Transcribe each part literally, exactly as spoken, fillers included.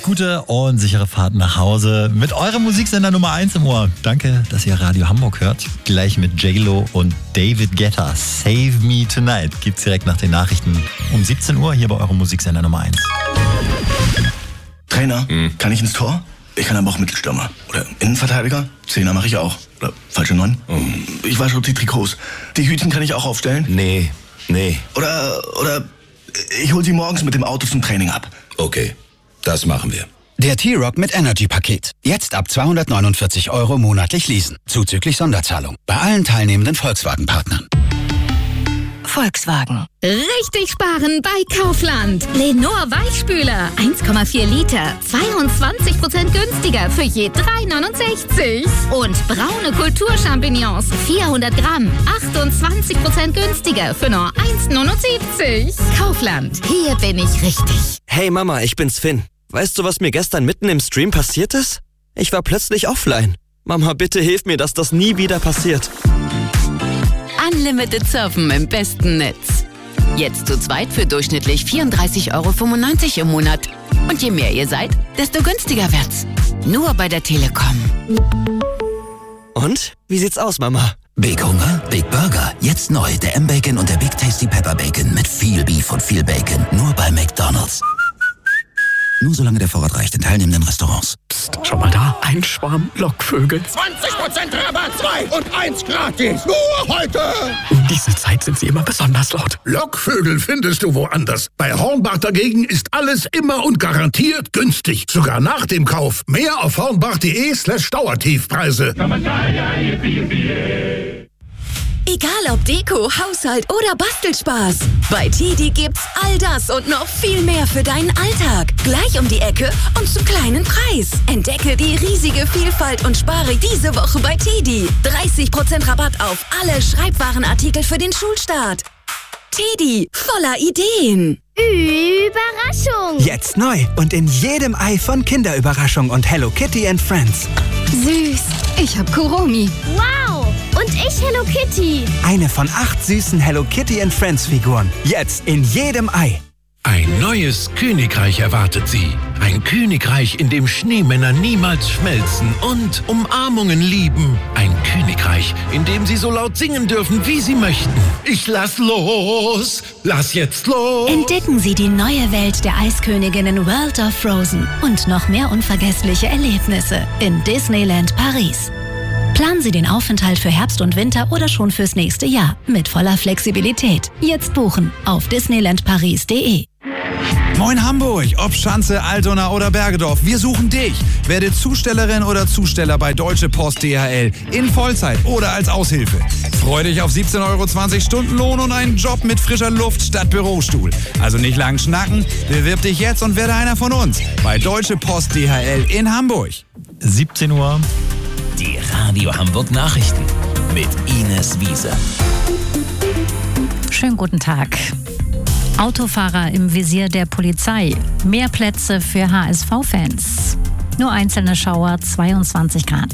gute und sichere Fahrt nach Hause mit eurem Musiksender Nummer eins im Ohr. Danke, dass ihr Radio Hamburg hört. Gleich mit J-Lo und David Guetta. Save Me Tonight gibt's direkt nach den Nachrichten um siebzehn Uhr hier bei eurem Musiksender Nummer eins. Trainer, hm. kann ich ins Tor? Ich kann aber auch Mittelstürmer. Oder Innenverteidiger? Zehner mache ich auch. Oder falsche Neun? Hm. Ich wasche die Trikots. Die Hütchen kann ich auch aufstellen? Nee, nee. Oder, oder ich hol sie morgens mit dem Auto zum Training ab. Okay, das machen wir. Der T-Rock mit Energy-Paket. Jetzt ab zweihundertneunundvierzig Euro monatlich leasen. Zuzüglich Sonderzahlung. Bei allen teilnehmenden Volkswagen-Partnern. Volkswagen. Richtig sparen bei Kaufland. Lenor Weichspüler. eins Komma vier Liter. zweiundzwanzig Prozent günstiger für je drei neunundsechzig. Und braune Kulturchampignons. vierhundert Gramm. achtundzwanzig Prozent günstiger für nur eins neunundsiebzig. Kaufland. Hier bin ich richtig. Hey Mama, ich bin's Finn. Weißt du, was mir gestern mitten im Stream passiert ist? Ich war plötzlich offline. Mama, bitte hilf mir, dass das nie wieder passiert. Unlimited Surfen im besten Netz. Jetzt zu zweit für durchschnittlich vierunddreißig Euro fünfundneunzig im Monat. Und je mehr ihr seid, desto günstiger wird's. Nur bei der Telekom. Und? Wie sieht's aus, Mama? Big Hunger, Big Burger. Jetzt neu der M-Bacon und der Big Tasty Pepper Bacon mit viel Beef und viel Bacon. Nur bei McDonald's. Nur solange der Vorrat reicht in teilnehmenden Restaurants. Psst, schau mal da. Ein Schwarm Lockvögel. zwanzig Prozent Rabatt, zwei und eins gratis. Nur heute. Um diese Zeit sind sie immer besonders laut. Lockvögel findest du woanders. Bei Hornbach dagegen ist alles immer und garantiert günstig. Sogar nach dem Kauf. Mehr auf hornbach.de slash Dauertiefpreise. Egal ob Deko, Haushalt oder Bastelspaß. Bei Tedi gibt's all das und noch viel mehr für deinen Alltag. Gleich um die Ecke und zum kleinen Preis. Entdecke die riesige Vielfalt und spare diese Woche bei Tedi. dreißig Prozent Rabatt auf alle Schreibwarenartikel für den Schulstart. Tedi, voller Ideen. Überraschung! Jetzt neu und in jedem Ei von Kinderüberraschung und Hello Kitty and Friends. Süß. Ich hab Kuromi. Wow. Und ich Hello Kitty. Eine von acht süßen Hello Kitty and Friends Figuren. Jetzt in jedem Ei. Ein neues Königreich erwartet Sie. Ein Königreich, in dem Schneemänner niemals schmelzen und Umarmungen lieben. Ein Königreich, in dem Sie so laut singen dürfen, wie Sie möchten. Ich lass los, lass jetzt los. Entdecken Sie die neue Welt der Eisköniginnen World of Frozen und noch mehr unvergessliche Erlebnisse in Disneyland Paris. Planen Sie den Aufenthalt für Herbst und Winter oder schon fürs nächste Jahr mit voller Flexibilität. Jetzt buchen auf disneyland paris punkt de. Moin Hamburg, ob Schanze, Altona oder Bergedorf, wir suchen dich. Werde Zustellerin oder Zusteller bei Deutsche Post D H L in Vollzeit oder als Aushilfe. Freu dich auf siebzehn Euro zwanzig Stundenlohn und einen Job mit frischer Luft statt Bürostuhl. Also nicht lang schnacken, bewirb dich jetzt und werde einer von uns bei Deutsche Post D H L in Hamburg. siebzehn Uhr. Die Radio Hamburg Nachrichten mit Ines Wiese. Schönen guten Tag. Autofahrer im Visier der Polizei. Mehr Plätze für H S V-Fans. Nur einzelne Schauer, zweiundzwanzig Grad.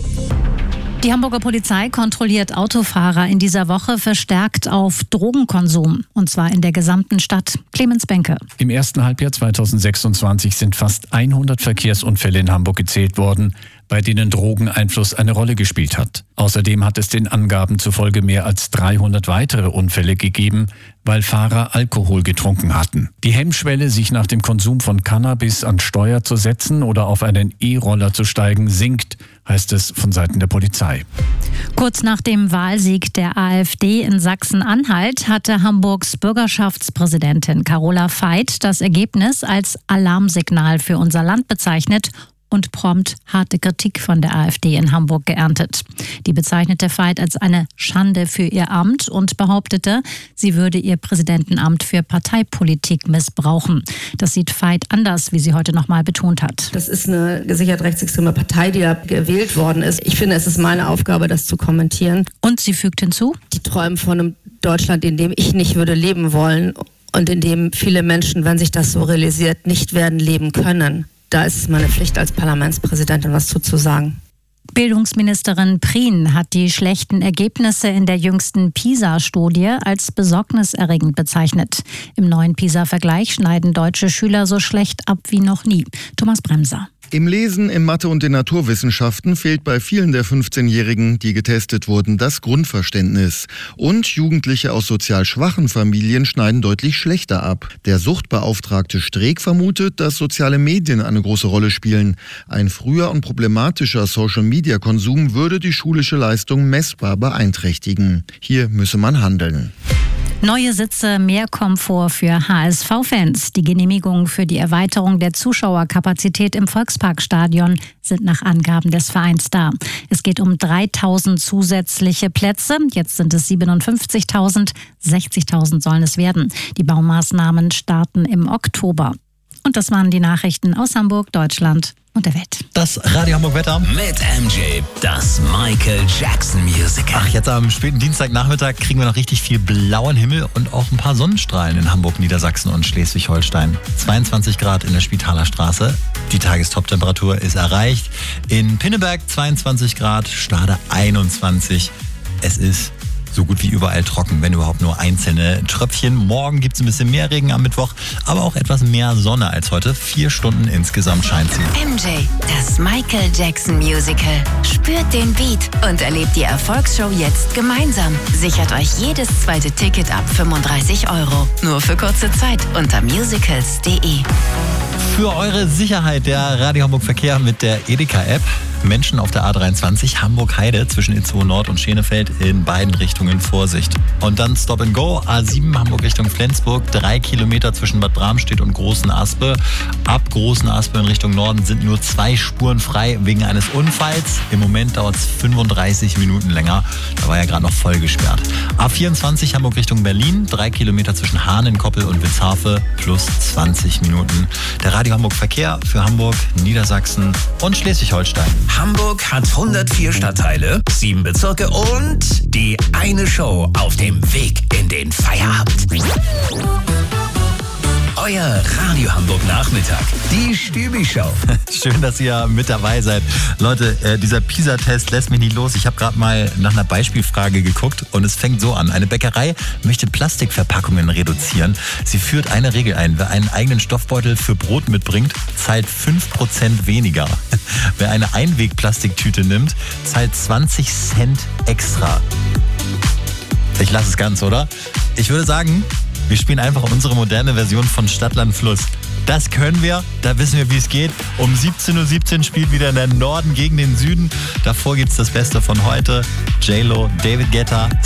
Die Hamburger Polizei kontrolliert Autofahrer in dieser Woche verstärkt auf Drogenkonsum. Und zwar in der gesamten Stadt. Clemens Benke. Im ersten Halbjahr zweitausendsechsundzwanzig sind fast hundert Verkehrsunfälle in Hamburg gezählt worden, bei denen Drogeneinfluss eine Rolle gespielt hat. Außerdem hat es den Angaben zufolge mehr als dreihundert weitere Unfälle gegeben, weil Fahrer Alkohol getrunken hatten. Die Hemmschwelle, sich nach dem Konsum von Cannabis an Steuer zu setzen oder auf einen E-Roller zu steigen, sinkt, heißt es von Seiten der Polizei. Kurz nach dem Wahlsieg der AfD in Sachsen-Anhalt hatte Hamburgs Bürgerschaftspräsidentin Carola Veit das Ergebnis als Alarmsignal für unser Land bezeichnet und prompt harte Kritik von der AfD in Hamburg geerntet. Die bezeichnete Veit als eine Schande für ihr Amt und behauptete, sie würde ihr Präsidentenamt für Parteipolitik missbrauchen. Das sieht Veit anders, wie sie heute nochmal betont hat. Das ist eine gesichert rechtsextreme Partei, die da gewählt worden ist. Ich finde, es ist meine Aufgabe, das zu kommentieren. Und sie fügt hinzu? Die träumen von einem Deutschland, in dem ich nicht würde leben wollen und in dem viele Menschen, wenn sich das so realisiert, nicht werden leben können. Da ist es meine Pflicht als Parlamentspräsidentin, was zuzusagen. Bildungsministerin Prien hat die schlechten Ergebnisse in der jüngsten PISA-Studie als besorgniserregend bezeichnet. Im neuen PISA-Vergleich schneiden deutsche Schüler so schlecht ab wie noch nie. Thomas Bremser. Im Lesen, in Mathe und den Naturwissenschaften fehlt bei vielen der fünfzehnjährigen, die getestet wurden, das Grundverständnis. Und Jugendliche aus sozial schwachen Familien schneiden deutlich schlechter ab. Der Suchtbeauftragte Streeck vermutet, dass soziale Medien eine große Rolle spielen. Ein früher und problematischer Social-Media-Konsum würde die schulische Leistung messbar beeinträchtigen. Hier müsse man handeln. Neue Sitze, mehr Komfort für H S V-Fans. Die Genehmigungen für die Erweiterung der Zuschauerkapazität im Volksparkstadion sind nach Angaben des Vereins da. Es geht um dreitausend zusätzliche Plätze. Jetzt sind es siebenundfünfzigtausend, sechzigtausend sollen es werden. Die Baumaßnahmen starten im Oktober. Und das waren die Nachrichten aus Hamburg, Deutschland und der Welt. Das Radio Hamburg Wetter. Mit M J, das Michael Jackson Musical. Ach, jetzt am späten Dienstagnachmittag kriegen wir noch richtig viel blauen Himmel und auch ein paar Sonnenstrahlen in Hamburg, Niedersachsen und Schleswig-Holstein. zweiundzwanzig Grad in der Spitaler Straße. Die Tagestoptemperatur ist erreicht. In Pinneberg zweiundzwanzig Grad, Stade einundzwanzig. Es ist so gut wie überall trocken, wenn überhaupt nur einzelne Tröpfchen. Morgen gibt es ein bisschen mehr Regen am Mittwoch, aber auch etwas mehr Sonne als heute. Vier Stunden insgesamt scheint sie. M J, das Michael Jackson Musical. Spürt den Beat und erlebt die Erfolgsshow jetzt gemeinsam. Sichert euch jedes zweite Ticket ab fünfunddreißig Euro. Nur für kurze Zeit unter musicals punkt de. Für eure Sicherheit der Radio Hamburg Verkehr mit der Edeka-App. Menschen auf der A dreiundzwanzig Hamburg-Heide zwischen Itzehoe Nord und Schenefeld in beiden Richtungen Vorsicht. Und dann Stop and Go, A sieben Hamburg Richtung Flensburg, drei Kilometer zwischen Bad Bramstedt und Großen Aspe. Ab Großen Aspe in Richtung Norden sind nur zwei Spuren frei wegen eines Unfalls. Im Moment dauert es fünfunddreißig Minuten länger. Da war ja gerade noch voll gesperrt. A vierundzwanzig Hamburg Richtung Berlin, drei Kilometer zwischen Hahnenkoppel und Witzhafe plus zwanzig Minuten. Der Radio Hamburg Verkehr für Hamburg, Niedersachsen und Schleswig-Holstein. Hamburg hat hundertvier Stadtteile, sieben Bezirke und die eine Show auf dem Weg in den Feierabend. Euer Radio Hamburg Nachmittag, die Stübi-Show. Schön, dass ihr mit dabei seid. Leute, äh, dieser PISA-Test lässt mich nicht los. Ich habe gerade mal nach einer Beispielfrage geguckt und es fängt so an. Eine Bäckerei möchte Plastikverpackungen reduzieren. Sie führt eine Regel ein. Wer einen eigenen Stoffbeutel für Brot mitbringt, zahlt fünf Prozent weniger. Wer eine Einwegplastiktüte nimmt, zahlt zwanzig Cent extra. Ich lasse es ganz, oder? Ich würde sagen, wir spielen einfach unsere moderne Version von Stadt, Land, Fluss. Das können wir, da wissen wir, wie es geht. Um siebzehn Uhr siebzehn spielt wieder der Norden gegen den Süden. Davor gibt's das Beste von heute. J-Lo, David Guetta,